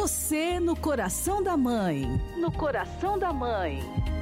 Você no coração da mãe. No coração da mãe.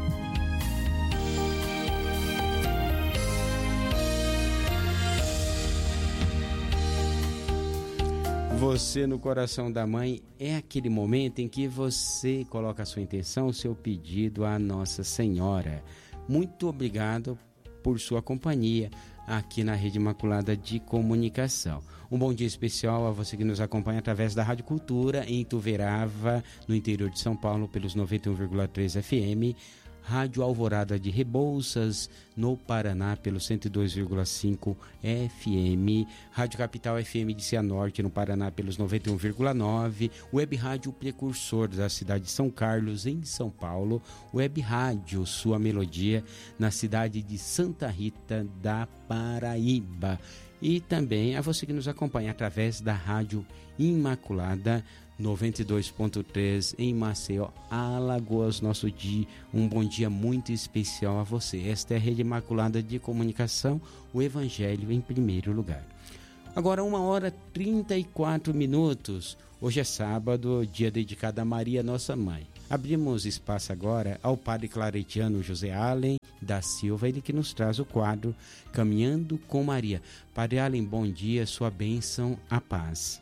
Você no coração da mãe é aquele momento em que você coloca a sua intenção, o seu pedido à Nossa Senhora. Muito obrigado por sua companhia aqui na Rede Imaculada de Comunicação. Um bom dia especial a você que nos acompanha através da Rádio Cultura em Ituverava, no interior de São Paulo, pelos 91,3 FM, Rádio Alvorada de Rebouças, no Paraná, pelo 102,5 FM, Rádio Capital FM de Cianorte, no Paraná, pelos 91,9, Web Rádio Precursor da cidade de São Carlos, em São Paulo, Web Rádio Sua Melodia, na cidade de Santa Rita da Paraíba. E também a você que nos acompanha através da Rádio Imaculada 92.3 em Maceió, Alagoas. Um bom dia muito especial a você. Esta é a Rede Imaculada de Comunicação, o Evangelho em primeiro lugar. Agora 1h34. Hoje é sábado, dia dedicado a Maria, nossa mãe. Abrimos espaço agora ao padre claretiano José Allen da Silva, ele que nos traz o quadro Caminhando com Maria. Padre Allen, bom dia, sua bênção, a paz.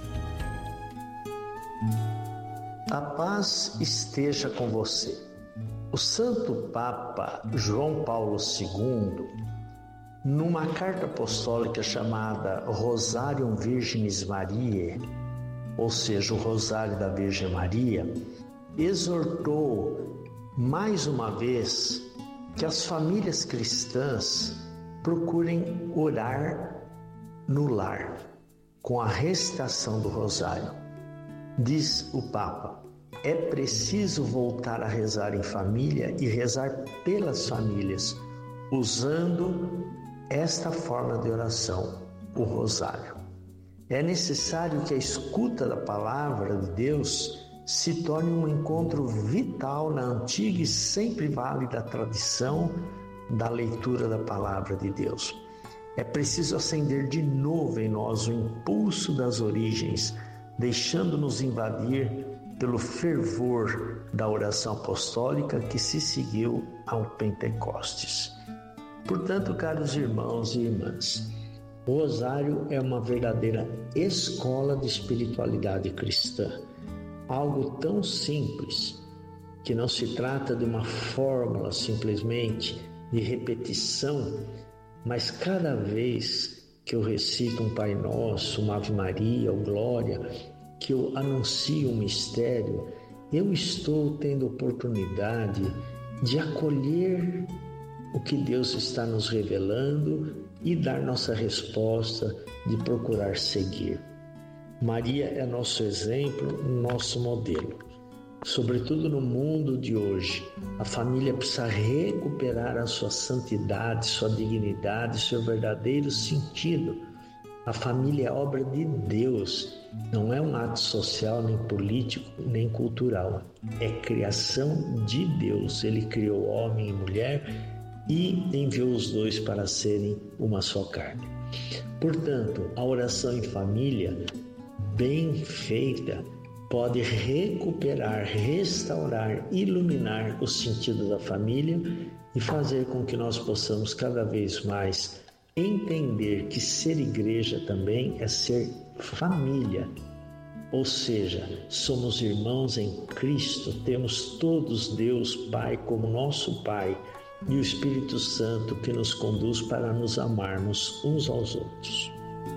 A paz esteja com você. O Santo Papa João Paulo II, numa carta apostólica chamada Rosarium Virginis Mariae, ou seja, o Rosário da Virgem Maria, exortou mais uma vez que as famílias cristãs procurem orar no lar, com a recitação do Rosário. Diz o Papa: é preciso voltar a rezar em família e rezar pelas famílias, usando esta forma de oração, o Rosário. É necessário que a escuta da palavra de Deus se torne um encontro vital na antiga e sempre válida tradição da leitura da palavra de Deus. É preciso acender de novo em nós o impulso das origens, deixando-nos invadir pelo fervor da oração apostólica que se seguiu ao Pentecostes. Portanto, caros irmãos e irmãs, o Rosário é uma verdadeira escola de espiritualidade cristã. Algo tão simples, que não se trata de uma fórmula simplesmente de repetição, mas cada vez que eu recito um Pai Nosso, uma Ave Maria ou Glória, que eu anuncio um mistério, eu estou tendo oportunidade de acolher o que Deus está nos revelando e dar nossa resposta, de procurar seguir. Maria é nosso exemplo, nosso modelo. Sobretudo no mundo de hoje, a família precisa recuperar a sua santidade, sua dignidade, seu verdadeiro sentido. A família é obra de Deus, não é um ato social, nem político, nem cultural. É criação de Deus. Ele criou homem e mulher e enviou os dois para serem uma só carne. Portanto, a oração em família, bem feita, pode recuperar, restaurar, iluminar o sentido da família e fazer com que nós possamos cada vez mais entender que ser igreja também é ser família. Ou seja, somos irmãos em Cristo, temos todos Deus Pai como nosso Pai e o Espírito Santo que nos conduz para nos amarmos uns aos outros.